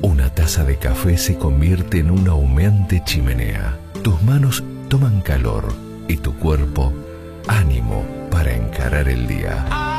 Una taza de café se convierte en una humeante chimenea. Tus manos toman calor y tu cuerpo ánimo para encarar el día.